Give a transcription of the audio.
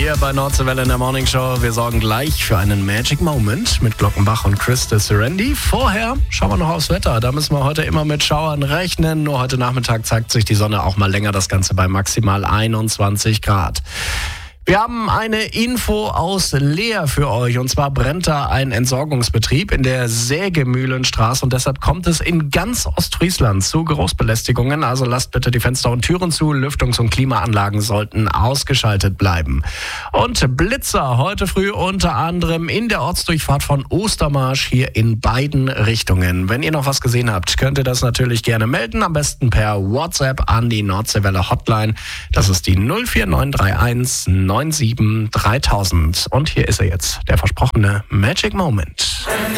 hier bei Nordseewelle in der Morning Show. Wir sorgen gleich für einen Magic Moment mit Glockenbach und Chris de Serendi. Vorher schauen wir noch aufs Wetter. Da müssen wir heute immer mit Schauern rechnen. Nur heute Nachmittag zeigt sich die Sonne auch mal länger. Das Ganze bei maximal 21 Grad. Wir haben eine Info aus Leer für euch. Und zwar brennt da ein Entsorgungsbetrieb in der Sägemühlenstraße. Und deshalb kommt es in ganz Ostfriesland zu Großbelästigungen. Also lasst bitte die Fenster und Türen zu. Lüftungs- und Klimaanlagen sollten ausgeschaltet bleiben. Und Blitzer heute früh unter anderem in der Ortsdurchfahrt von Ostermarsch hier in beiden Richtungen. Wenn ihr noch was gesehen habt, könnt ihr das natürlich gerne melden. Am besten per WhatsApp an die Nordseewelle Hotline. Das ist die 04931 97 3000. Und hier ist er jetzt, der versprochene Magic Moment.